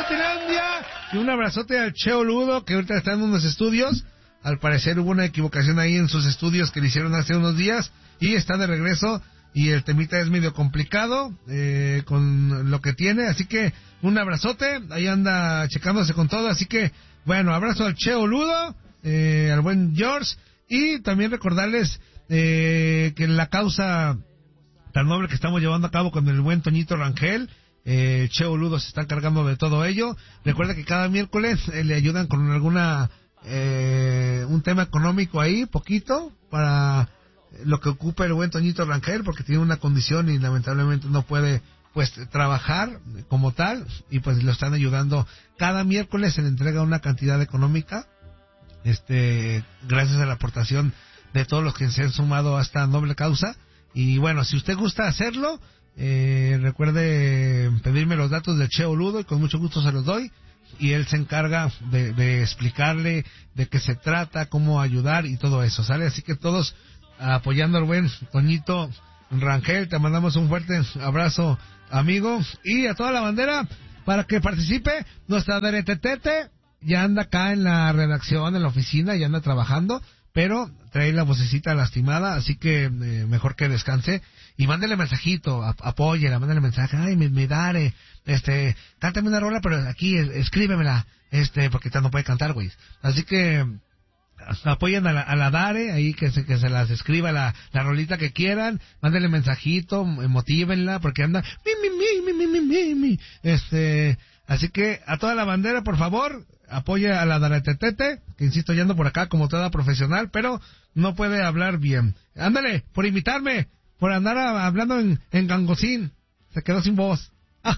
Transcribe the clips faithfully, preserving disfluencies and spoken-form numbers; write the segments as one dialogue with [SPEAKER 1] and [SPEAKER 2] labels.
[SPEAKER 1] Pitilandia. Y un abrazote al Cheo Ludo, que ahorita está en unos estudios. Al parecer hubo una equivocación ahí en sus estudios que le hicieron hace unos días. Y está de regreso. Y el temita es medio complicado eh, con lo que tiene. Así que un abrazote. Ahí anda checándose con todo. Así que, bueno, abrazo al Cheo Ludo, eh, al buen George. Y también recordarles eh, que la causa tan noble que estamos llevando a cabo con el buen Toñito Rangel, eh, Cheo Ludo se está encargando de todo ello. Recuerda que cada miércoles eh, le ayudan con alguna eh, un tema económico ahí, poquito, para lo que ocupa el buen Toñito Rangel, porque tiene una condición y lamentablemente no puede pues trabajar como tal, y pues lo están ayudando. Cada miércoles se le entrega una cantidad económica, este gracias a la aportación de todos los que se han sumado a esta noble causa. Y bueno, si usted gusta hacerlo, eh, recuerde pedirme los datos de Cheo Ludo y con mucho gusto se los doy, y él se encarga de, de explicarle de qué se trata, cómo ayudar y todo eso, ¿sale? Así que todos apoyando al buen Toñito Rangel, te mandamos un fuerte abrazo, amigo, y a toda la bandera para que participe. Nuestra Deretetete ya anda acá en la redacción, en la oficina, ya anda trabajando, pero trae la vocecita lastimada, así que eh, mejor que descanse. Y mándele mensajito, ap- apóyela, mándele mensaje. Ay, mi, mi Dare, este, cántame una rola, pero aquí es, escríbemela, este, porque ya no puede cantar, güey. Así que apoyen a la, a la Dare, ahí que se, que se las escriba la, la rolita que quieran, mándele mensajito, motívenla, porque anda, mi, mi, mi, mi, mi, mi, mi, este, así que a toda la bandera, por favor, apoye a la Daretetete, que insisto, ya ando por acá como toda profesional, pero no puede hablar bien. Ándale, por imitarme, por andar a, hablando en, en gangosín, se quedó sin voz.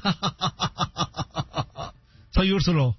[SPEAKER 1] Soy Úrsulo.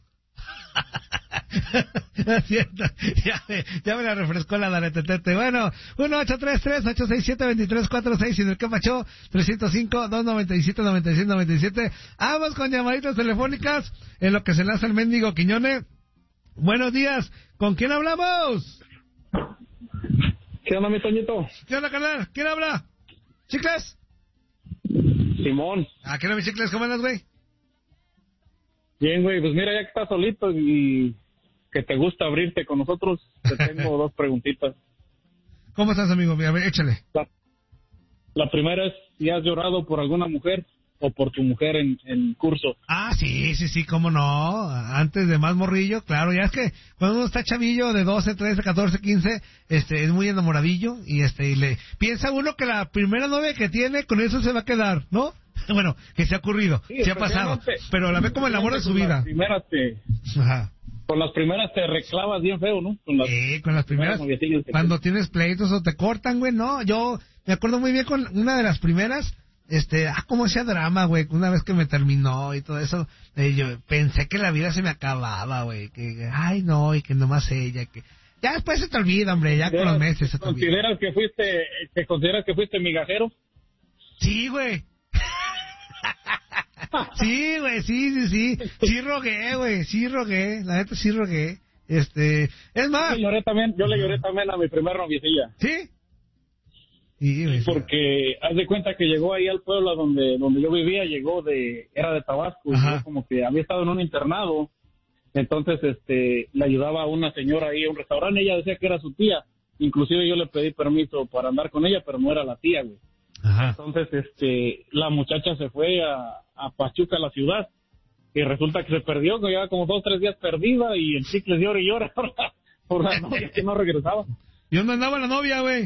[SPEAKER 1] Es cierto, ya me, ya me la refrescó la Daretetete. Bueno, uno ocho tres tres, ocho seis siete, dos tres cuatro seis y en el que pachó tres cero cinco, dos nueve siete, nueve seis nueve siete. Vamos con llamaditas telefónicas en lo que se lanza el mendigo Quiñone. Buenos días, ¿con quién hablamos?
[SPEAKER 2] ¿Qué onda, mi Toñito?
[SPEAKER 1] ¿Qué onda, canal? ¿Quién habla? ¿Chicles?
[SPEAKER 2] Simón.
[SPEAKER 1] Ah, ¿qué onda, mi Chicles? ¿Cómo andas, güey?
[SPEAKER 2] Bien, güey, pues mira, ya que estás solito y que te gusta abrirte con nosotros, te tengo dos preguntitas.
[SPEAKER 1] ¿Cómo estás, amigo? A ver, échale.
[SPEAKER 2] La, la primera es si has llorado por alguna mujer o por tu mujer en, en curso.
[SPEAKER 1] Ah, sí, sí, sí, cómo no. Antes de más morrillo, claro, ya es que cuando uno está chavillo de doce, trece, catorce, quince, este, es muy enamoradillo y este, y le piensa uno que la primera novia que tiene, con eso se va a quedar, ¿no? Bueno, que se ha ocurrido,
[SPEAKER 2] Sí,
[SPEAKER 1] se ha pasado, pero la ve como el amor de su
[SPEAKER 2] con
[SPEAKER 1] vida.
[SPEAKER 2] Las primeras te,
[SPEAKER 1] Ajá.
[SPEAKER 2] con las primeras te reclavas bien feo, ¿no? Con las,
[SPEAKER 1] Eh, con las primeras,
[SPEAKER 2] noviecillas que
[SPEAKER 1] cuando tienes pleitos o te cortan, güey, no, yo me acuerdo muy bien con una de las primeras, este, ah, cómo hacía drama, güey, una vez que me terminó y todo eso, eh, yo pensé que la vida se me acababa, güey, que, ay, no, y que nomás ella, que, ya después se te olvida, hombre, ya con los meses se te olvida.
[SPEAKER 2] ¿Consideras que fuiste, que consideras que fuiste migajero?
[SPEAKER 1] Sí, güey. Sí, güey, sí, sí, sí, sí rogué, güey, sí rogué, la neta sí rogué, este, es más.
[SPEAKER 2] Yo le lloré también, yo le lloré también a mi primer noviecilla.
[SPEAKER 1] ¿Sí? Sí, güey.
[SPEAKER 2] Porque haz de cuenta que llegó ahí al pueblo donde donde yo vivía, llegó de, era de Tabasco, y yo como que había estado en un internado, entonces este, le ayudaba a una señora ahí a un restaurante, ella decía que era su tía, inclusive yo le pedí permiso para andar con ella, pero no era la tía, güey. Ajá. Entonces, este, la muchacha se fue a, a Pachuca, la ciudad, y resulta que se perdió, que llevaba como dos, tres días perdida, y el chicle llora y llora por la, por la novia que no regresaba.
[SPEAKER 1] ¿Y dónde andaba la novia, güey?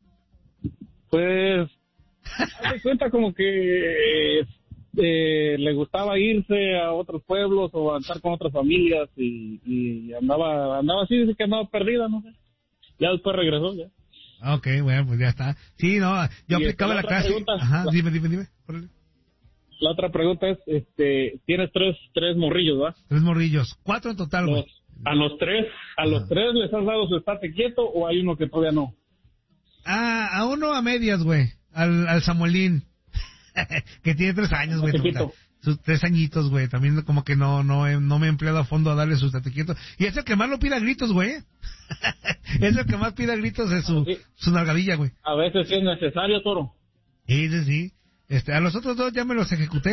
[SPEAKER 2] Pues, haz de cuenta como que eh, eh, le gustaba irse a otros pueblos o a estar con otras familias, y, y andaba, andaba así, dice que andaba perdida, no sé. Ya después regresó, ya.
[SPEAKER 1] Ok, bueno, pues ya está. Sí, no, yo
[SPEAKER 2] y
[SPEAKER 1] aplicaba la, la clase. Pregunta, Ajá, la, dime, dime, dime.
[SPEAKER 2] La otra pregunta es, este, tienes tres, tres morrillos, ¿verdad?
[SPEAKER 1] Tres morrillos, cuatro en total, güey.
[SPEAKER 2] A los tres, a Ajá. los tres les has dado su estate quieto o hay uno que todavía no.
[SPEAKER 1] Ah, a uno a medias, güey, al, al Samuelín, que tiene tres años, güey. Sus tres añitos, güey, también como que no no no me he empleado a fondo a darle su estate quieto. Y es el que más lo pide a gritos, güey. Es el que más pide a gritos de su, sí. su nalgadilla, güey.
[SPEAKER 2] A veces es necesario, Toro.
[SPEAKER 1] Sí, sí, sí. Este, a los otros dos ya me los ejecuté.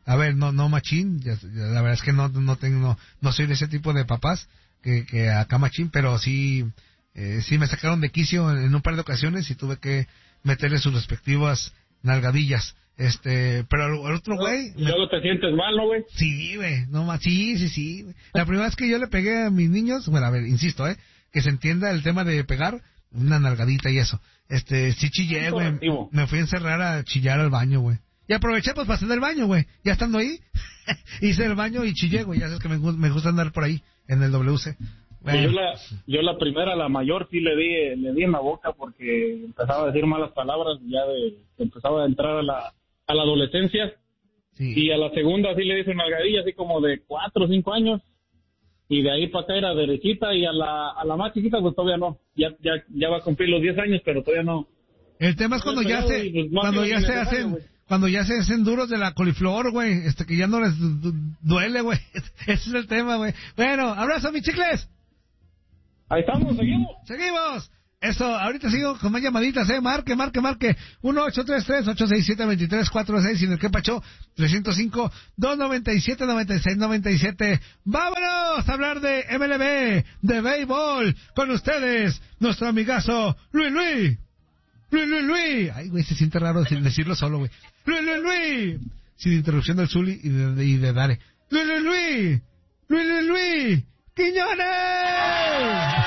[SPEAKER 1] a ver, no, no machín, ya, ya, la verdad es que no, no tengo, no, no soy de ese tipo de papás que, que acá machín, pero sí, eh, sí me sacaron de quicio en, en un par de ocasiones y tuve que meterle sus respectivas nalgadillas. Este, pero el, el otro güey...
[SPEAKER 2] ¿Y luego te sientes mal, no, güey?
[SPEAKER 1] Sí, güey, no más, sí, sí, sí. Güey. La primera vez que yo le pegué a mis niños, bueno, a ver, insisto, eh, que se entienda el tema de pegar, una nalgadita y eso. Este, sí chillé, güey, me fui a encerrar a chillar al baño, güey. Y aproveché, pues, para hacer el baño, güey. Ya estando ahí, hice el baño y chillé, güey. Ya sabes que me, me gusta andar por ahí, en el W C.
[SPEAKER 2] Bueno. Yo, la, yo la primera, la mayor, sí le di, le di en la boca porque empezaba a decir malas palabras, ya de, empezaba a entrar a la, a la adolescencia. Sí. Y a la segunda sí le hice una nalgadilla, así como de cuatro o cinco años. Y de ahí para acá era derechita, y a la, a la más chiquita pues todavía no. Ya, ya, ya va a cumplir los diez años, pero todavía no.
[SPEAKER 1] El tema es cuando ya se, pues, cuando ya se hacen, güey. Cuando ya se hacen duros de la coliflor, güey, este, que ya no les duele, güey. Ese es el tema, güey. Bueno, abrazo, mis chicles.
[SPEAKER 2] Ahí estamos, seguimos.
[SPEAKER 1] Seguimos. Eso, ahorita sigo con más llamaditas, eh. Marque, marque, marque. uno ocho tres tres, ocho seis siete, dos tres cuatro seis y en el que pacho, trescientos cinco, doscientos noventa y siete, noventa y seis noventa y siete. ¡Vámonos a hablar de M L B, de béisbol! Con ustedes, nuestro amigazo, Luis Luis. Luis Luis Luis. Ay, güey, se siente raro decirlo solo, güey. Luis Luis Luis. Sin interrupción del Zuli y de, de, y de Dare. Luis Luis Luis. Luis Luis Luis. ¡Quiñones!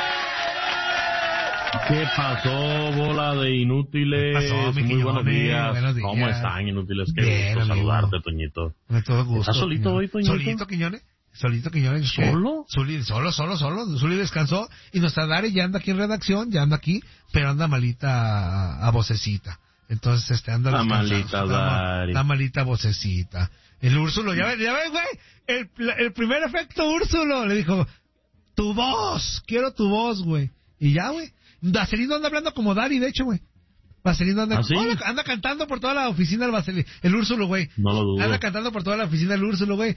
[SPEAKER 3] ¿Qué pasó, bola de inútiles?
[SPEAKER 1] Pasó,
[SPEAKER 3] Muy
[SPEAKER 1] Quiñones,
[SPEAKER 3] buenos días.
[SPEAKER 1] buenos días.
[SPEAKER 3] ¿Cómo están, inútiles? Qué
[SPEAKER 1] Bien,
[SPEAKER 3] gusto
[SPEAKER 1] amigo.
[SPEAKER 3] saludarte, Toñito.
[SPEAKER 1] Con todo gusto.
[SPEAKER 3] ¿Estás solito
[SPEAKER 1] Quiñones.
[SPEAKER 3] hoy, Toñito?
[SPEAKER 1] ¿Solito, Quiñones? Solito, Quiñones.
[SPEAKER 3] ¿Solo?
[SPEAKER 1] Zuli, solo, solo, solo. Zuli descansó y nuestra Dari ya anda aquí en redacción, ya anda aquí, pero anda malita a, a vocecita. Entonces, este, anda
[SPEAKER 3] Está
[SPEAKER 1] descansando.
[SPEAKER 3] malita, Dari.
[SPEAKER 1] Está malita vocecita. El Úrsulo, ya ves, ya ves, güey. El, el primer efecto Úrsulo le dijo, tu voz, quiero tu voz, güey. Y ya, güey. Vaselino anda hablando como Dari, de hecho, güey. Vaselino anda,
[SPEAKER 3] ¿Ah, sí?
[SPEAKER 1] anda, anda cantando por toda la oficina el Vaselino, el Úrsulo, güey.
[SPEAKER 3] No lo dudo.
[SPEAKER 1] Anda cantando por toda la oficina el Úrsulo, güey.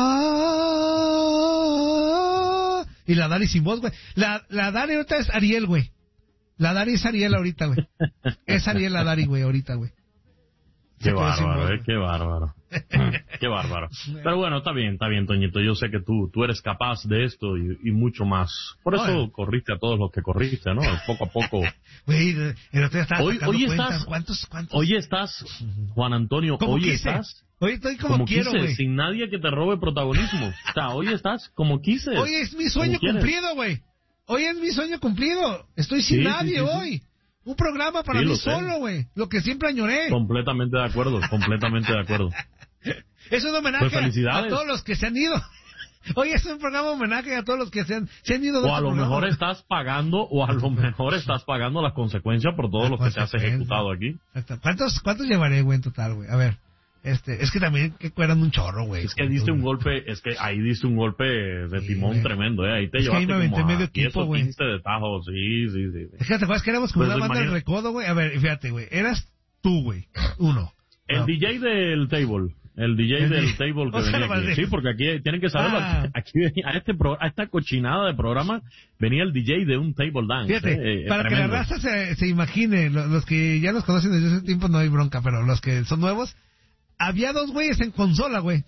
[SPEAKER 1] Ah, y la Dari sin voz, güey. La, la Dari ahorita es Ariel, güey. La Dari es Ariel ahorita, güey. Es Ariel la Dari, güey, ahorita, güey.
[SPEAKER 3] Qué bárbaro, eh, qué bárbaro. Qué bárbaro. Pero bueno, está bien, está bien, Toñito. Yo sé que tú, tú eres capaz de esto y, y mucho más. Por eso
[SPEAKER 1] Oye.
[SPEAKER 3] corriste a todos los que corriste, ¿no? Poco a poco.
[SPEAKER 1] Güey, el otro día estaba
[SPEAKER 3] Hoy,
[SPEAKER 1] sacando
[SPEAKER 3] hoy
[SPEAKER 1] cuentas.
[SPEAKER 3] estás,
[SPEAKER 1] ¿Cuántos, cuántos?
[SPEAKER 3] Hoy estás, Juan Antonio,
[SPEAKER 1] Como
[SPEAKER 3] hoy
[SPEAKER 1] quise.
[SPEAKER 3] estás
[SPEAKER 1] Hoy estoy como,
[SPEAKER 3] como
[SPEAKER 1] quiero,
[SPEAKER 3] quise,
[SPEAKER 1] güey.
[SPEAKER 3] sin nadie que te robe protagonismo. O sea, hoy estás como quise.
[SPEAKER 1] Hoy es mi sueño
[SPEAKER 3] como
[SPEAKER 1] cumplido, güey. Hoy es mi sueño cumplido. Estoy sin
[SPEAKER 3] Sí,
[SPEAKER 1] nadie
[SPEAKER 3] sí, sí, sí.
[SPEAKER 1] hoy. Un programa para
[SPEAKER 3] Sí,
[SPEAKER 1] mí
[SPEAKER 3] lo sé.
[SPEAKER 1] solo, güey. Lo que siempre añoré.
[SPEAKER 3] Completamente de acuerdo, completamente de acuerdo.
[SPEAKER 1] Es un homenaje
[SPEAKER 3] Pues felicidades.
[SPEAKER 1] a todos los que se han ido. Hoy es un programa homenaje a todos los que se han, se han ido de
[SPEAKER 3] O a
[SPEAKER 1] este
[SPEAKER 3] lo
[SPEAKER 1] programa.
[SPEAKER 3] mejor estás pagando, o a lo mejor estás pagando las consecuencias por todo
[SPEAKER 1] Las
[SPEAKER 3] lo que te has
[SPEAKER 1] consecuencias.
[SPEAKER 3] ejecutado aquí.
[SPEAKER 1] Exacto. ¿Cuántos, cuántos llevaré, güey, en total, güey? A ver. Este, es que también que cueran un chorro, güey.
[SPEAKER 3] Es que diste un golpe, es que ahí diste un golpe de
[SPEAKER 1] Sí,
[SPEAKER 3] timón
[SPEAKER 1] güey.
[SPEAKER 3] tremendo, eh. Ahí te
[SPEAKER 1] Es que ahí
[SPEAKER 3] llevaste
[SPEAKER 1] me aventé
[SPEAKER 3] como a
[SPEAKER 1] medio
[SPEAKER 3] diez
[SPEAKER 1] equipo,
[SPEAKER 3] o
[SPEAKER 1] güey.
[SPEAKER 3] quince de tajos, sí, sí, sí.
[SPEAKER 1] Es que te acuerdas que éramos como
[SPEAKER 3] Pues,
[SPEAKER 1] una banda del
[SPEAKER 3] imagínate.
[SPEAKER 1] recodo, güey. A ver, fíjate, güey. Eras tú, güey. Uno.
[SPEAKER 3] El
[SPEAKER 1] No.
[SPEAKER 3] D J del table. El D J
[SPEAKER 1] El
[SPEAKER 3] del
[SPEAKER 1] D-
[SPEAKER 3] table que
[SPEAKER 1] o sea,
[SPEAKER 3] venía
[SPEAKER 1] vale.
[SPEAKER 3] aquí. Sí, porque aquí tienen que saberlo.
[SPEAKER 1] Ah.
[SPEAKER 3] Aquí venía- a, este pro- a esta cochinada de programa venía el D J de un table dance.
[SPEAKER 1] Fíjate,
[SPEAKER 3] eh,
[SPEAKER 1] para
[SPEAKER 3] tremendo.
[SPEAKER 1] que la raza se, se imagine, lo- los que ya los conocen desde ese tiempo no hay bronca, pero los que son nuevos, había dos güeyes en consola, güey.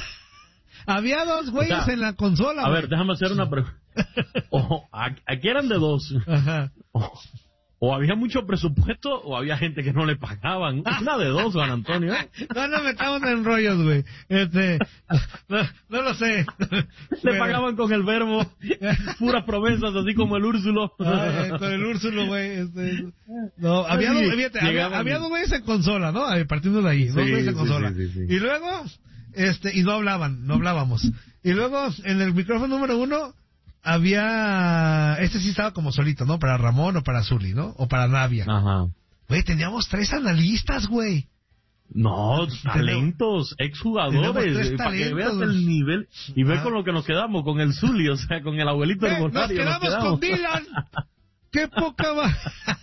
[SPEAKER 1] Había dos güeyes
[SPEAKER 3] O sea,
[SPEAKER 1] en la consola,
[SPEAKER 3] A
[SPEAKER 1] güey.
[SPEAKER 3] ver, déjame hacer una pregunta. O, a- aquí eran de dos.
[SPEAKER 1] Ajá.
[SPEAKER 3] O, o había mucho presupuesto o había gente que no le pagaban. Una de dos, Juan Antonio.
[SPEAKER 1] No nos metamos en rollos, güey. Este, no, no lo sé.
[SPEAKER 3] Le
[SPEAKER 1] Pero-
[SPEAKER 3] pagaban con el verbo. Puras promesas, así como el Úrsulo.
[SPEAKER 1] Ay, con el Úrsulo, güey. Este, no, había,
[SPEAKER 3] Sí,
[SPEAKER 1] dos, fíjate, había,
[SPEAKER 3] llegaban
[SPEAKER 1] había
[SPEAKER 3] y-
[SPEAKER 1] dos güeyes en consola, ¿no? A ver, partiendo de ahí, dos
[SPEAKER 3] Sí,
[SPEAKER 1] güeyes en
[SPEAKER 3] sí,
[SPEAKER 1] consola.
[SPEAKER 3] sí, sí, sí.
[SPEAKER 1] Y luego, este, y no hablaban, no hablábamos. Y luego, en el micrófono número uno, había, este sí estaba como solito, ¿no? Para Ramón o para Zuli, ¿no? O para Navia.
[SPEAKER 3] Ajá.
[SPEAKER 1] Güey, teníamos tres analistas, güey.
[SPEAKER 3] No, talentos, exjugadores,
[SPEAKER 1] Tenemos tres
[SPEAKER 3] eh, para que
[SPEAKER 1] talentos.
[SPEAKER 3] veas el nivel. Y ve
[SPEAKER 1] Ah.
[SPEAKER 3] con lo que nos quedamos, con el Zuli, o sea, con el abuelito del
[SPEAKER 1] Eh, nos
[SPEAKER 3] Rosario.
[SPEAKER 1] quedamos con Dylan. ¡Qué poca va!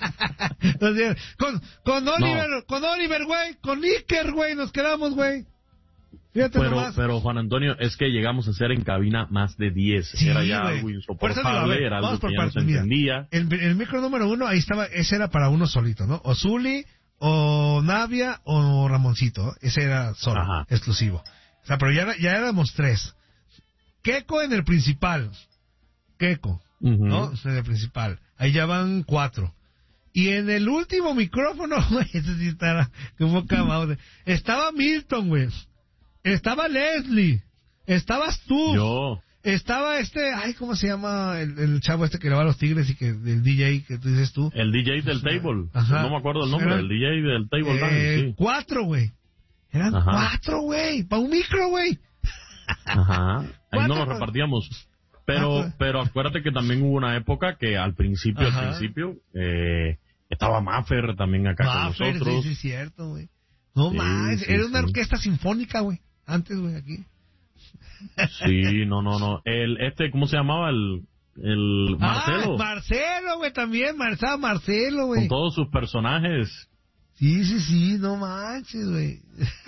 [SPEAKER 1] O sea, con, con Oliver, con Oliver, güey, con Iker, güey, nos quedamos, güey. Fíjate
[SPEAKER 3] Pero,
[SPEAKER 1] nomás.
[SPEAKER 3] pero Juan Antonio, es que llegamos a ser en cabina más de diez.
[SPEAKER 1] Sí,
[SPEAKER 3] Era ya
[SPEAKER 1] güey.
[SPEAKER 3] algo
[SPEAKER 1] Por eso
[SPEAKER 3] insoportable,
[SPEAKER 1] digo, a ver,
[SPEAKER 3] era algo
[SPEAKER 1] vamos
[SPEAKER 3] que
[SPEAKER 1] por
[SPEAKER 3] ya no se
[SPEAKER 1] partes, mira.
[SPEAKER 3] entendía.
[SPEAKER 1] El, el micro número uno, ahí estaba, ese era para uno solito, ¿no? O Zuli, o Navia, o Ramoncito. Ese era solo,
[SPEAKER 3] Ajá.
[SPEAKER 1] exclusivo. O sea, pero ya, ya éramos tres. Keko en el principal. Keko, uh-huh. ¿no? En el principal. Ahí ya van cuatro. Y en el último micrófono, güey, ese sí estaba como cabado. Estaba Milton, güey. Estaba Leslie. Estabas tú.
[SPEAKER 3] Yo.
[SPEAKER 1] Estaba este, ay, ¿cómo se llama el, el chavo este que le va a los Tigres y que el D J que tú dices tú?
[SPEAKER 3] El D J del Table. Ajá. No me acuerdo el nombre, Eran, el D J del Table.
[SPEAKER 1] Eh,
[SPEAKER 3] Dance, sí.
[SPEAKER 1] Cuatro, güey. Eran Ajá. cuatro, güey. Para un micro, güey.
[SPEAKER 3] Ajá. Ahí no nos repartíamos. Pero, ah, pero acuérdate que también hubo una época que al principio, Ajá. al principio, eh, estaba Maffer también acá
[SPEAKER 1] Maffer,
[SPEAKER 3] con nosotros.
[SPEAKER 1] Sí, sí, es cierto, güey. No sí, más, sí, era una sí. orquesta sinfónica, güey. Antes, güey, aquí.
[SPEAKER 3] Sí, no, no, no. El, este, ¿cómo se llamaba? El, el Marcelo.
[SPEAKER 1] Ah, Marcelo, güey, también. Marcelo, Marcelo, güey.
[SPEAKER 3] Con todos sus personajes.
[SPEAKER 1] Sí, sí, sí, no manches, güey.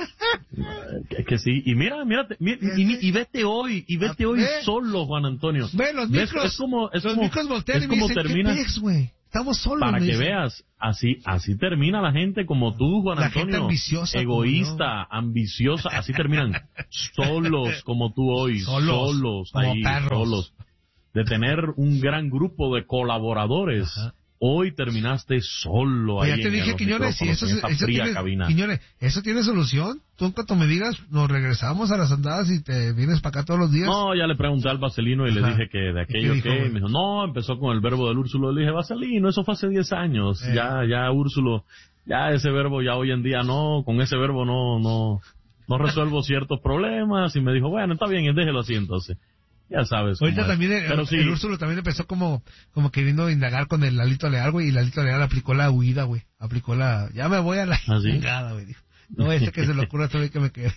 [SPEAKER 3] Es que sí, y mira, mírate, mira, y, y vete hoy, y vete hoy solo, Juan Antonio.
[SPEAKER 1] Ve, los micros,
[SPEAKER 3] es como, es
[SPEAKER 1] los
[SPEAKER 3] como,
[SPEAKER 1] micros voltean
[SPEAKER 3] es
[SPEAKER 1] y
[SPEAKER 3] como
[SPEAKER 1] dicen,
[SPEAKER 3] termina,
[SPEAKER 1] ¿qué pez, güey? Estamos solos.
[SPEAKER 3] Para que
[SPEAKER 1] dicen.
[SPEAKER 3] veas, así, así termina la gente como tú, Juan
[SPEAKER 1] la
[SPEAKER 3] Antonio.
[SPEAKER 1] Gente ambiciosa.
[SPEAKER 3] Egoísta, ambiciosa, así terminan. Solos como tú hoy, solos, solos ahí, perros. solos. De tener un gran grupo de colaboradores. Ajá. Hoy terminaste solo
[SPEAKER 1] pues
[SPEAKER 3] ahí
[SPEAKER 1] ya te
[SPEAKER 3] en
[SPEAKER 1] dije, Quiñones, si eso, eso, tiene, Quiñones, eso tiene solución. Tú en cuanto me digas, nos regresamos a las andadas y te vienes para acá todos los días.
[SPEAKER 3] No, ya le pregunté al Vaselino y Ajá. le dije que de aquello dijo, que... Me dijo, no, empezó con el verbo del Úrsulo. Le dije, Vaselino, eso fue hace diez años. Eh. Ya, ya, Úrsulo, ya ese verbo ya hoy en día no, con ese verbo no, no, no resuelvo ciertos problemas. Y me dijo, bueno, está bien, déjelo así entonces. Ya sabes.
[SPEAKER 1] Ahorita también el, el,
[SPEAKER 3] sí.
[SPEAKER 1] el Úrsulo también empezó como, como queriendo indagar con el Lalito Leal, güey, y Lalito Leal aplicó la huida, güey. Aplicó la, ya me voy a la
[SPEAKER 3] ¿Ah, sí?
[SPEAKER 1] chingada, güey. No, este que se le ocurra todavía que me quede.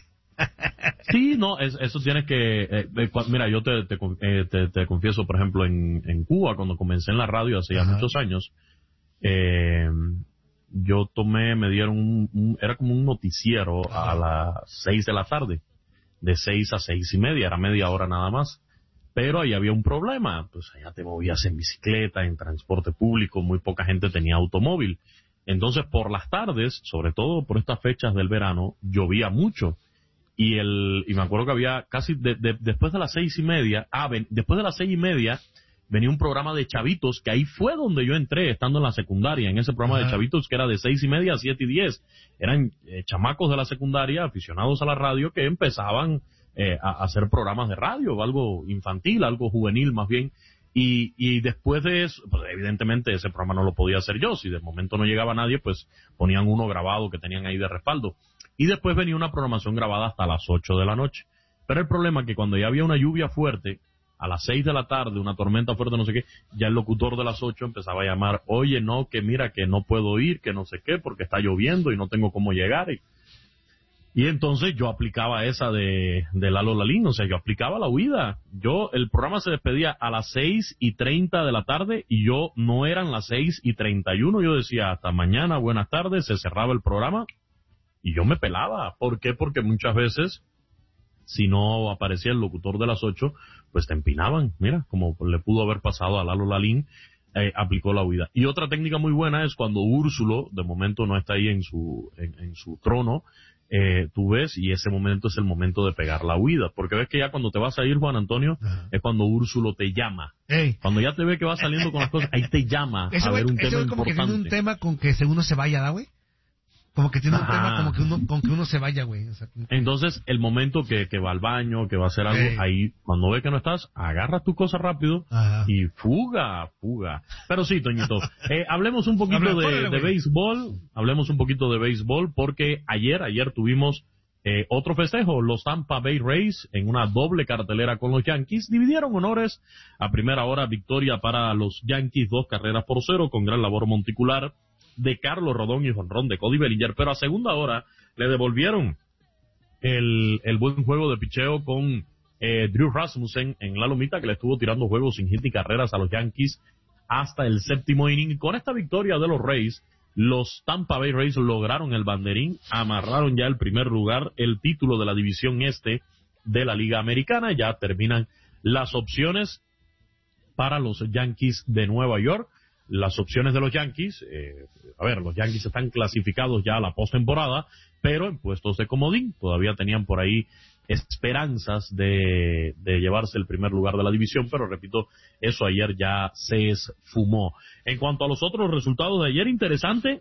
[SPEAKER 3] Sí, no, es, eso tienes que, eh, eh, mira, yo te, te, eh, te, te confieso, por ejemplo, en, en Cuba, cuando comencé en la radio hace ya Ajá. muchos años, eh, yo tomé, me dieron un, un era como un noticiero Ajá. a las seis de la tarde, de seis a seis y media, era media hora nada más. Pero ahí había un problema, pues allá te movías en bicicleta, en transporte público, muy poca gente tenía automóvil. Entonces por las tardes, sobre todo por estas fechas del verano, llovía mucho. Y el y me acuerdo que había casi, de, de, después de las seis y media, ah, ven, después de las seis y media, venía un programa de chavitos, que ahí fue donde yo entré, estando en la secundaria, en ese programa Ajá. de chavitos que era de seis y media a siete y diez. Eran eh, chamacos de la secundaria, aficionados a la radio, que empezaban... Eh, a, a hacer programas de radio, algo infantil, algo juvenil más bien, y, y después de eso, pues evidentemente ese programa no lo podía hacer yo, si de momento no llegaba nadie, pues ponían uno grabado que tenían ahí de respaldo, y después venía una programación grabada hasta las ocho de la noche, pero el problema es que cuando ya había una lluvia fuerte, a las seis de la tarde, una tormenta fuerte, no sé qué, ya el locutor de las ocho empezaba a llamar, oye, no, que mira, que no puedo ir, que no sé qué, porque está lloviendo y no tengo cómo llegar, y Y entonces yo aplicaba esa de, de Lalo Lalín, o sea, yo aplicaba la huida. Yo, el programa se despedía a las seis y treinta de la tarde y yo no eran las seis y treinta y uno. Yo decía, hasta mañana, buenas tardes, se cerraba el programa y yo me pelaba. ¿Por qué? Porque muchas veces, si no aparecía el locutor de las ocho, pues te empinaban. Mira, como le pudo haber pasado a Lalo Lalín, eh, aplicó la huida. Y otra técnica muy buena es cuando Úrsulo, de momento no está ahí en su, en, en su trono, Eh, tú ves, y ese momento es el momento de pegar la huida, porque ves que ya cuando te vas a ir, Juan Antonio, Ajá. es cuando Úrsulo te llama. Ey. Cuando ya te ve que vas saliendo con las cosas, ahí te llama
[SPEAKER 1] ese
[SPEAKER 3] a
[SPEAKER 1] wey,
[SPEAKER 3] ver un
[SPEAKER 1] ese
[SPEAKER 3] tema
[SPEAKER 1] wey como
[SPEAKER 3] importante.
[SPEAKER 1] Que tiene un tema con que según uno se vaya, ¿da, güey? Como que tiene un Ajá. tema como que uno, con que uno se vaya, güey. O sea, que...
[SPEAKER 3] Entonces, el momento que, que va al baño, que va a hacer algo, Ey. ahí, cuando ve que no estás, agarra tu cosa rápido Ajá. y fuga, fuga. Pero sí, Toñito, eh, hablemos un poquito Hable, de, ponle, de béisbol, hablemos un poquito de béisbol, porque ayer, ayer tuvimos Eh, otro festejo, los Tampa Bay Rays en una doble cartelera con los Yankees dividieron honores. A primera hora, victoria para los Yankees, dos carreras por cero, con gran labor monticular de Carlos Rodón y jonrón de Cody Bellinger, pero a segunda hora le devolvieron el, el buen juego de picheo con eh, Drew Rasmussen en la lomita, que le estuvo tirando juegos sin hit y carreras a los Yankees hasta el séptimo inning. Y con esta victoria de los Rays, los Tampa Bay Rays lograron el banderín, amarraron ya el primer lugar, el título de la división este de la Liga Americana. Ya terminan las opciones para los Yankees de Nueva York. Las opciones de los Yankees, eh, a ver, los Yankees están clasificados ya a la postemporada, pero en puestos de comodín. Todavía tenían por ahí esperanzas de, de llevarse el primer lugar de la división, pero repito, eso ayer ya se esfumó. En cuanto a los otros resultados de ayer, interesante,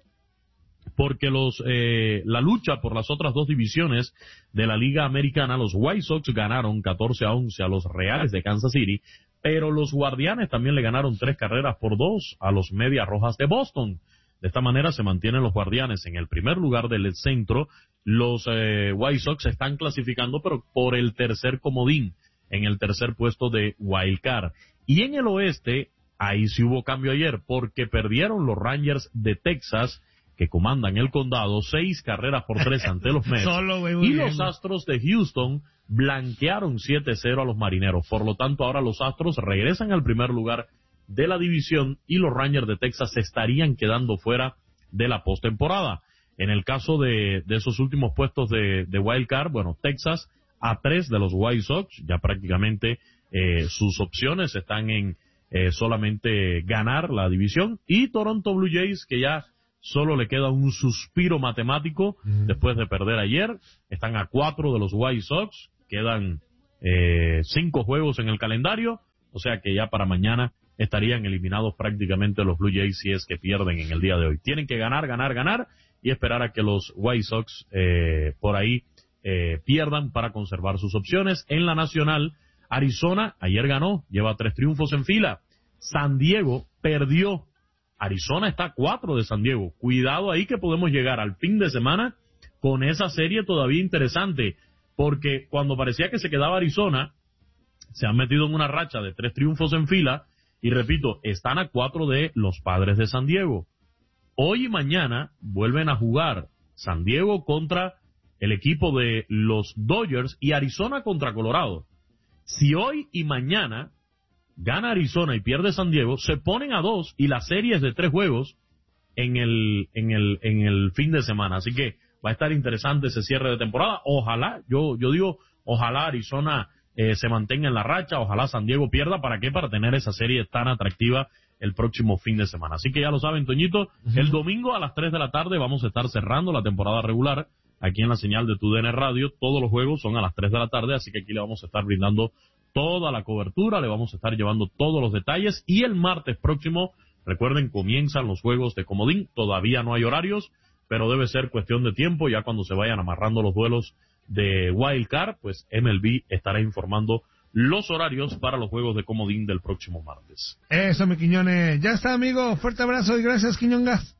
[SPEAKER 3] porque los eh, la lucha por las otras dos divisiones de la Liga Americana, los White Sox ganaron catorce a once a los Reales de Kansas City, pero los Guardianes también le ganaron tres carreras por dos a los Medias Rojas de Boston. De esta manera se mantienen los Guardianes en el primer lugar del centro. Los eh, White Sox están clasificando, pero por el tercer comodín, en el tercer puesto de Wild Card. Y en el oeste, ahí sí hubo cambio ayer, porque perdieron los Rangers de Texas, que comandan el condado, seis carreras por tres ante los Mets.
[SPEAKER 1] Solo, wey,
[SPEAKER 3] y
[SPEAKER 1] bien.
[SPEAKER 3] Los Astros de Houston blanquearon siete cero a los Marineros. Por lo tanto, ahora los Astros regresan al primer lugar de la división y los Rangers de Texas se estarían quedando fuera de la postemporada. En el caso de, de esos últimos puestos de, de Wild Card, bueno, Texas a tres de los White Sox, ya prácticamente eh, sus opciones están en eh, solamente ganar la división, y Toronto Blue Jays, que ya solo le queda un suspiro matemático mm. después de perder ayer, están a cuatro de los White Sox, quedan eh, cinco juegos en el calendario, o sea que ya para mañana estarían eliminados prácticamente los Blue Jays si es que pierden en el día de hoy. Tienen que ganar, ganar, ganar y esperar a que los White Sox eh, por ahí eh, pierdan para conservar sus opciones. En la Nacional, Arizona ayer ganó, lleva tres triunfos en fila. San Diego perdió. Arizona está a cuatro de San Diego. Cuidado ahí que podemos llegar al fin de semana con esa serie todavía interesante, porque cuando parecía que se quedaba Arizona, se han metido en una racha de tres triunfos en fila. Y repito, están a cuatro de los Padres de San Diego. Hoy y mañana vuelven a jugar San Diego contra el equipo de los Dodgers y Arizona contra Colorado. Si hoy y mañana gana Arizona y pierde San Diego, se ponen a dos y la serie es de tres juegos en el, en el, en el fin de semana. Así que va a estar interesante ese cierre de temporada. Ojalá, yo, yo digo, ojalá Arizona Eh, se mantenga en la racha, ojalá San Diego pierda, ¿para qué? Para tener esa serie tan atractiva el próximo fin de semana. Así que ya lo saben, Toñito, uh-huh. el domingo a las tres de la tarde vamos a estar cerrando la temporada regular aquí en la señal de T U D N Radio. Todos los juegos son a las tres de la tarde, así que aquí le vamos a estar brindando toda la cobertura, le vamos a estar llevando todos los detalles, y el martes próximo, recuerden, comienzan los juegos de comodín. Todavía no hay horarios, pero debe ser cuestión de tiempo, ya cuando se vayan amarrando los duelos de Wild Card, pues M L B estará informando los horarios para los juegos de comodín del próximo martes.
[SPEAKER 1] Eso, mi Quiñones. Ya está, amigo. Fuerte abrazo y gracias, Quiñongas.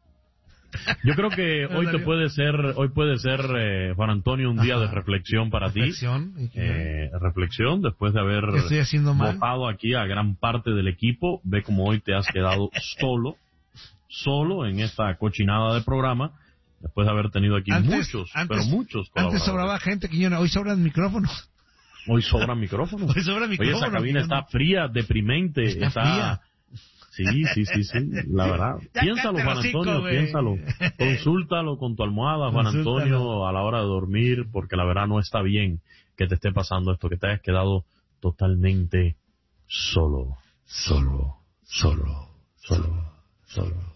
[SPEAKER 3] Yo creo que hoy te puede ser, hoy puede ser, eh, Juan Antonio, un día Ajá. de reflexión para
[SPEAKER 1] reflexión,
[SPEAKER 3] ti. Eh, reflexión, después de haber votado aquí a gran parte del equipo. Ve como hoy te has quedado solo, solo en esta cochinada de programa. Después de haber tenido aquí antes, muchos, antes, pero muchos colaboradores.
[SPEAKER 1] Antes sobraba gente, Quiñona, hoy sobran micrófonos.
[SPEAKER 3] Hoy sobran micrófonos.
[SPEAKER 1] Hoy sobran micrófonos.
[SPEAKER 3] Oye, esa cabina Quiñona. Está fría, deprimente. Está, está... fría. Sí, sí, sí, sí, la verdad. Ya piénsalo, Juan Antonio, cinco, piénsalo. Consúltalo con tu almohada, Juan Consúltalo. Antonio, a la hora de dormir, porque la verdad no está bien que te esté pasando esto, que te hayas quedado totalmente solo, solo, solo, solo, solo.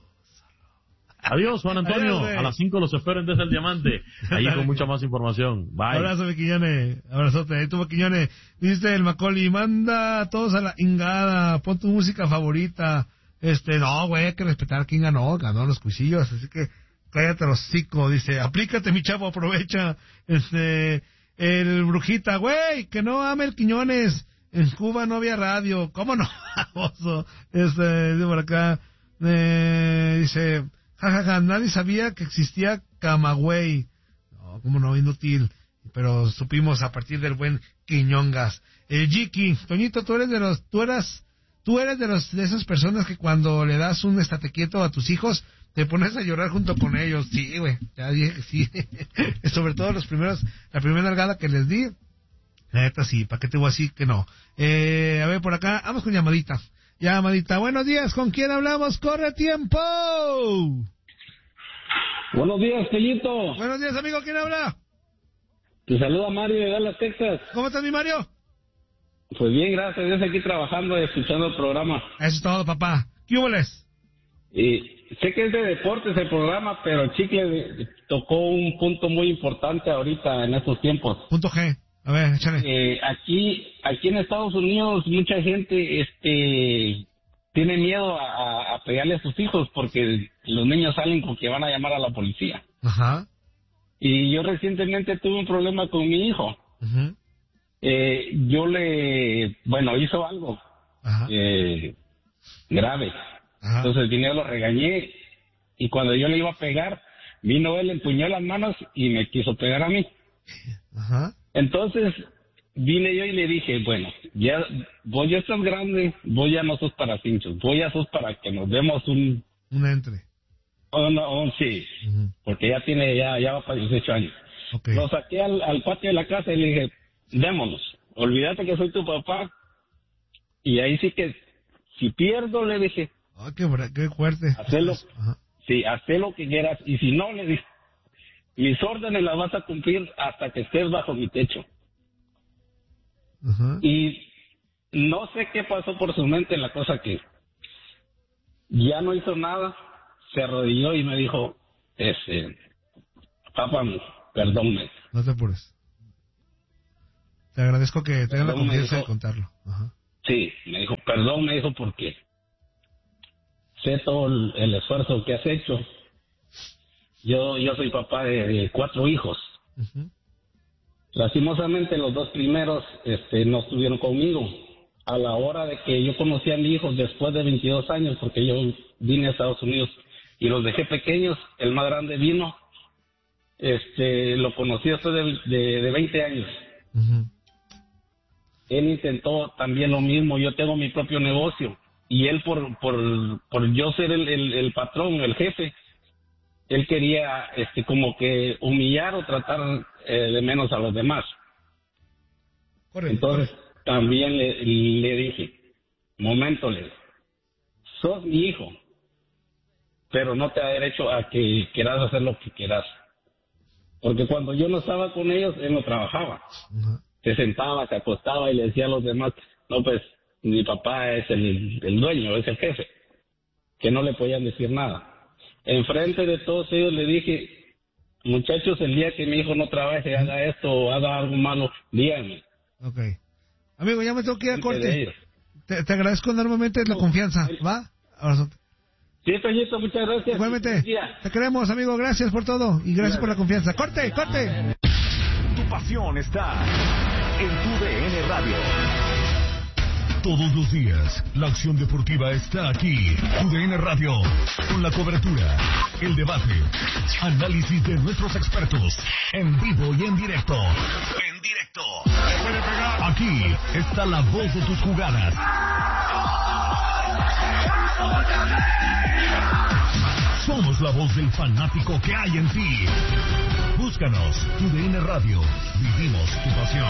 [SPEAKER 3] Adiós, Juan Antonio. Adiós, a las cinco los esperen desde el Diamante. Ahí con mucha más información. Bye.
[SPEAKER 1] Abrazo, mi Quiñones. Abrazote. Ahí tuvo Quiñones. Dice el Macaulay, manda a todos a la ingada. Pon tu música favorita. Este, no, güey, hay que respetar quién ganó. Ganó los cuisillos. Así que cállate los hocico. Dice, aplícate, mi chavo, aprovecha. Este, el Brujita, güey, que no ame el Quiñones. En Cuba no había radio. ¿Cómo no? Este, dice por acá. Eh, dice... jajaja, ja, ja, nadie sabía que existía Camagüey. No, cómo no, inútil. Pero supimos a partir del buen Quiñongas. Eh, Jiki, Toñito, tú eres de los, tú eras, tú eres de los, de esas personas que cuando le das un estate quieto a tus hijos, te pones a llorar junto con ellos. Sí, güey, ya dije que sí. Sobre todo los primeros, la primera nalgada que les di. La neta sí, ¿para qué te voy a decir que no? Eh, a ver, por acá, vamos con llamadita. Llamadita, buenos días, ¿con quién hablamos? ¡Corre tiempo!
[SPEAKER 2] Buenos días, Toñito.
[SPEAKER 1] Buenos días, amigo, ¿quién habla?
[SPEAKER 2] Te saluda Mario de Dallas, Texas.
[SPEAKER 1] ¿Cómo estás, mi Mario?
[SPEAKER 2] Pues bien, gracias a Dios, aquí trabajando y escuchando el programa.
[SPEAKER 1] Eso es todo, papá. ¿Qué hubo les?
[SPEAKER 2] Y sé que es de deportes el programa, pero Chicle tocó un punto muy importante ahorita en estos tiempos.
[SPEAKER 1] Punto G. A ver, échale.
[SPEAKER 2] Eh, aquí, aquí en Estados Unidos mucha gente, este, tiene miedo a, a pegarle a sus hijos porque los niños salen con que van a llamar a la policía.
[SPEAKER 1] Ajá.
[SPEAKER 2] Y yo recientemente tuve un problema con mi hijo.
[SPEAKER 1] Uh-huh.
[SPEAKER 2] Eh, yo le, bueno, hizo algo eh, grave. Ajá. Entonces vine, lo regañé y cuando yo le iba a pegar, vino él, empuñó las manos y me quiso pegar a mí.
[SPEAKER 1] Ajá.
[SPEAKER 2] Entonces vine yo y le dije, bueno, ya vos ya estás grande, vos ya no sos para cinchos, vos ya sos para que nos demos un...
[SPEAKER 1] Un entre.
[SPEAKER 2] Un, un sí, uh-huh. Porque ya tiene, ya, ya va para dieciocho años.
[SPEAKER 1] Okay.
[SPEAKER 2] Lo saqué al, al patio de la casa y le dije, démonos, olvídate que soy tu papá. Y ahí sí que, si pierdo, le dije...
[SPEAKER 1] Oh, qué, qué fuerte.
[SPEAKER 2] Hacelo, sí, haz lo que quieras. Y si no, le dije, mis órdenes las vas a cumplir hasta que estés bajo mi techo.
[SPEAKER 1] Uh-huh.
[SPEAKER 2] Y no sé qué pasó por su mente, la cosa que ya no hizo nada, se arrodilló y me dijo, ese, papá, perdónme.
[SPEAKER 1] No te apures. Te agradezco que tengas la confianza de contarlo. Ajá.
[SPEAKER 2] Sí, me dijo, perdón, me dijo, porque sé todo el, el esfuerzo que has hecho. Yo yo soy papá de, de cuatro hijos. Uh-huh. Lastimosamente los dos primeros este, no estuvieron conmigo. A la hora de que yo conocí a mi hijo después de veintidós años, porque yo vine a Estados Unidos y los dejé pequeños, el más grande vino, este, lo conocí después de, de, de veinte años.
[SPEAKER 1] Uh-huh.
[SPEAKER 2] Él intentó también lo mismo, yo tengo mi propio negocio, y él por por, por yo ser el, el, el patrón, el jefe, él quería este como que humillar o tratar eh, de menos a los demás.
[SPEAKER 1] Correcto.
[SPEAKER 2] Entonces también le, le dije, momento, le sos mi hijo, pero no te da derecho a que quieras hacer lo que quieras. Porque cuando yo no estaba con ellos, él no trabajaba. Uh-huh. Se sentaba, se acostaba y le decía a los demás, no, pues mi papá es el, el dueño, es el jefe, que no le podían decir nada. Enfrente de todos ellos le dije, muchachos, el día que mi hijo no trabaje, haga esto o haga algo malo, díganme.
[SPEAKER 1] Ok. Amigo, ya me tengo que ir a corte. Te, te agradezco enormemente la confianza, ¿va? Abrazo.
[SPEAKER 2] Sí, Toñito, muchas gracias.
[SPEAKER 1] Igualmente. Te queremos, amigo. Gracias por todo y gracias, gracias por la confianza. ¡Corte, corte!
[SPEAKER 4] Tu pasión está en tu D N Radio. Todos los días, la acción deportiva está aquí. Tu D N Radio, con la cobertura, el debate, análisis de nuestros expertos, en vivo y en directo. En directo. Aquí está la voz de tus jugadas. Somos la voz del fanático que hay en ti. Búscanos, Tu D N Radio. Vivimos tu pasión.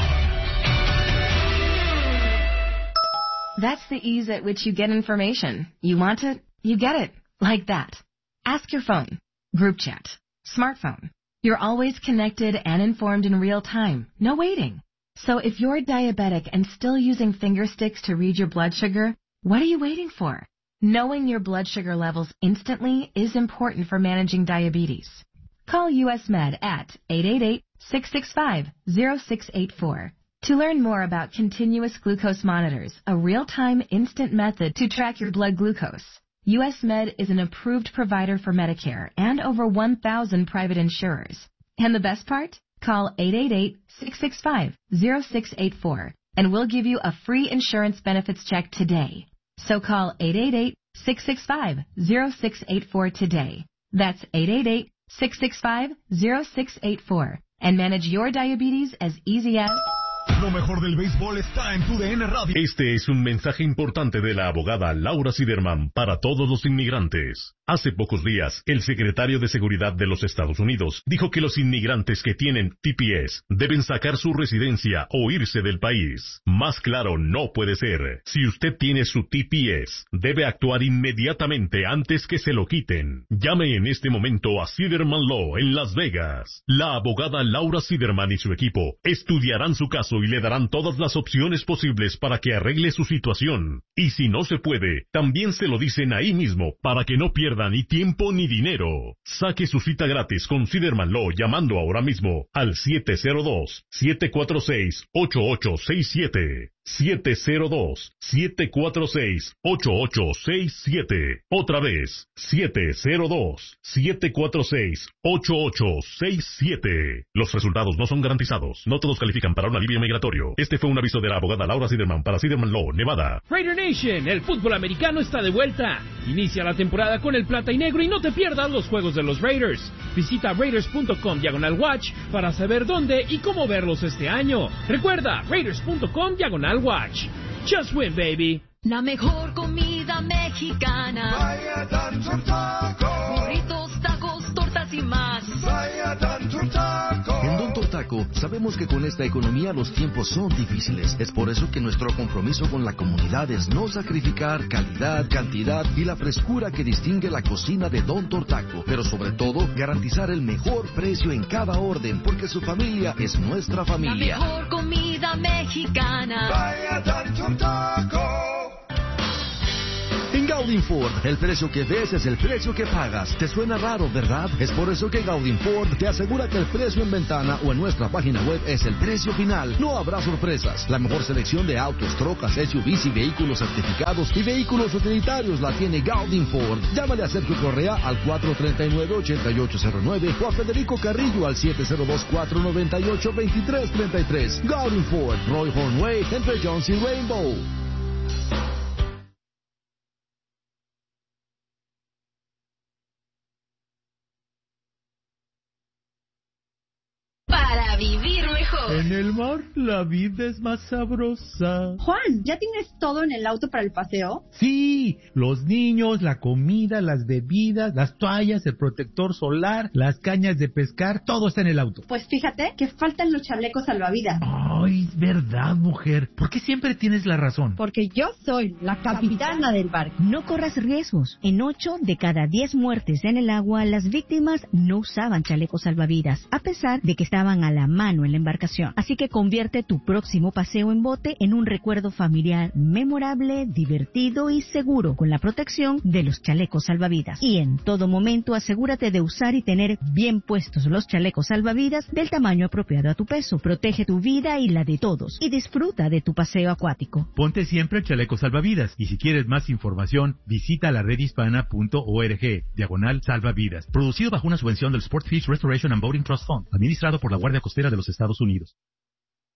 [SPEAKER 5] That's the ease at which you get information. You want it, you get it. Like that. Ask your phone. Group chat. Smartphone. You're always connected and informed in real time. No waiting. So if you're diabetic and still using finger sticks to read your blood sugar, what are you waiting for? Knowing your blood sugar levels instantly is important for managing diabetes. Call U S Med at eight eight eight, six six five, zero six eight four. To learn more about continuous glucose monitors, a real-time instant method to track your blood glucose, U S Med is an approved provider for Medicare and over one thousand private insurers. And the best part? Call eight eight eight, six six five, zero six eight four and we'll give you a free insurance benefits check today. So call eight eight eight, six six five, zero six eight four today. That's eight eight eight, six six five, zero six eight four and manage your diabetes as easy as...
[SPEAKER 4] Lo mejor del béisbol está en Tu D N Radio. Este es un mensaje importante de la abogada Laura Siderman para todos los inmigrantes. Hace pocos días, el secretario de Seguridad de los Estados Unidos dijo que los inmigrantes que tienen T P S deben sacar su residencia o irse del país. Más claro no puede ser. Si usted tiene su T P S, debe actuar inmediatamente antes que se lo quiten. Llame en este momento a Siderman Law en Las Vegas. La abogada Laura Siderman y su equipo estudiarán su caso y le darán todas las opciones posibles para que arregle su situación. Y si no se puede, también se lo dicen ahí mismo para que no pierda pierda ni tiempo ni dinero. Saque su cita gratis con Siderman Law llamando ahora mismo al siete cero dos, siete cuatro seis, ocho ocho seis siete. siete cero dos, siete cuatro seis, ocho ocho seis siete. Otra vez, siete cero dos, siete cuatro seis, ocho ocho seis siete. Los resultados no son garantizados. No todos califican para un alivio migratorio. Este fue un aviso de la abogada Laura Siderman para Siderman Law, Nevada.
[SPEAKER 6] Raider Nation, el fútbol americano está de vuelta. Inicia la temporada con el plata y negro y no te pierdas los juegos de los Raiders. Visita raiders punto com diagonal watch para saber dónde y cómo verlos este año. Recuerda, raiders punto com diagonal watch. Just win, baby.
[SPEAKER 7] La mejor comida mexicana.
[SPEAKER 8] Vaya Don Taco.
[SPEAKER 7] Burritos, tacos, tortas y más.
[SPEAKER 8] Vaya Don Taco.
[SPEAKER 9] En Don Taco sabemos que con esta economía los tiempos son difíciles. Es por eso que nuestro compromiso con la comunidad es no sacrificar calidad, cantidad y la frescura que distingue la cocina de Don Taco. Pero sobre todo, garantizar el mejor precio en cada orden, porque su familia es nuestra familia.
[SPEAKER 7] La mejor comida mexicana.
[SPEAKER 8] Vaya Don Taco.
[SPEAKER 9] En Gaudin Ford, el precio que ves es el precio que pagas. ¿Te suena raro, verdad? Es por eso que Gaudin Ford te asegura que el precio en ventana o en nuestra página web es el precio final. No habrá sorpresas. La mejor selección de autos, trocas, S U Vs y vehículos certificados y vehículos utilitarios la tiene Gaudin Ford. Llámale a Sergio Correa al cuatro tres nueve, ocho ocho cero nueve o a Federico Carrillo al siete cero dos, cuatro nueve ocho, dos tres tres tres. Gaudin Ford, Roy Hornway, entre Jones y Rainbow.
[SPEAKER 7] Vivir mejor.
[SPEAKER 10] En el mar la vida es más sabrosa.
[SPEAKER 11] Juan, ¿ya tienes todo en el auto para el paseo?
[SPEAKER 10] Sí, los niños, la comida, las bebidas, las toallas, el protector solar, las cañas de pescar, todo está en el auto.
[SPEAKER 11] Pues fíjate que faltan los chalecos salvavidas.
[SPEAKER 10] Ay, es verdad, mujer. ¿Por qué siempre tienes la razón?
[SPEAKER 11] Porque yo soy la capitana del barco.
[SPEAKER 12] No corras riesgos. En ocho de cada diez muertes en el agua, las víctimas no usaban chalecos salvavidas, a pesar de que estaban a la mano en la embarcación. Así que convierte tu próximo paseo en bote en un recuerdo familiar memorable, divertido y seguro con la protección de los chalecos salvavidas. Y en todo momento asegúrate de usar y tener bien puestos los chalecos salvavidas del tamaño apropiado a tu peso. Protege tu vida y la de todos y disfruta de tu paseo acuático.
[SPEAKER 10] Ponte siempre el chaleco salvavidas y si quieres más información visita la red hispana punto org diagonal salvavidas. Producido bajo una subvención del Sport Fish Restoration and Boating Trust Fund, administrado por la Guardia Costera de los Estados Unidos.